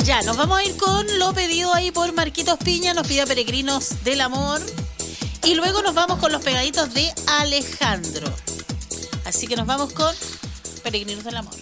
Ya, nos vamos a ir con lo pedido ahí por Marquitos Piña, nos pide Peregrinos del Amor. Y luego nos vamos con los pegaditos de Alejandro. Así que nos vamos con Peregrinos del Amor.